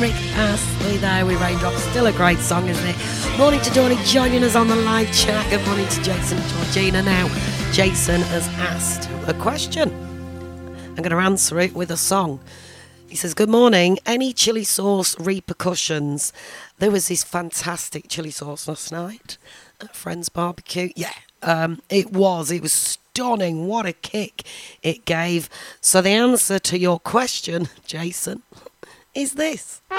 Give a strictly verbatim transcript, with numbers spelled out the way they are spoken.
Rick Astley there with Raindrops. Still a great song, isn't it? Morning to Johnny joining us on the live chat. Good morning to Jason and Georgina. Now, Jason has asked a question. I'm going to answer it with a song. He says, good morning. Any chili sauce repercussions? There was this fantastic chili sauce last night at Friends Barbecue. Yeah, um, it was. It was stunning. What a kick it gave. So the answer to your question, Jason, is this.